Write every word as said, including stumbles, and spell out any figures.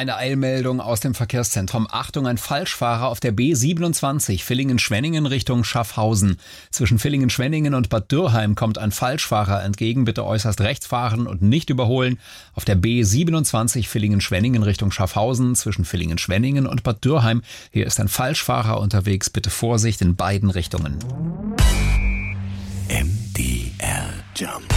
Eine Eilmeldung aus dem Verkehrszentrum. Achtung, ein Falschfahrer auf der B siebenundzwanzig Villingen-Schwenningen Richtung Schaffhausen. Zwischen Villingen-Schwenningen und Bad Dürrheim kommt ein Falschfahrer entgegen. Bitte äußerst rechts fahren und nicht überholen. Auf der B siebenundzwanzig Villingen-Schwenningen Richtung Schaffhausen zwischen Villingen-Schwenningen und Bad Dürrheim. Hier ist ein Falschfahrer unterwegs. Bitte Vorsicht in beiden Richtungen. M D R Jump.